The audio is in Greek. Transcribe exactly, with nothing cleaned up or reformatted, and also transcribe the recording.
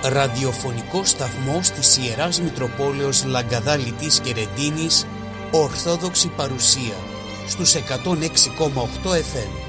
ραδιοφωνικό σταθμό της Ιεράς Μητροπόλεως Λαγκαδάλητης και Ρεντίνης, Ορθόδοξη παρουσία στους εκατόν έξι κόμμα οκτώ εφ εμ.